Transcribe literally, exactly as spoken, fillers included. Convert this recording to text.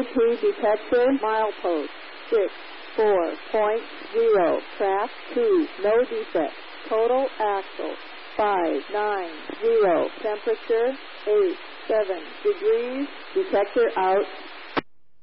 three detector, milepost six four point zero, track two, no defect. Total axle five nine zero, temperature eight seven degrees, detector out.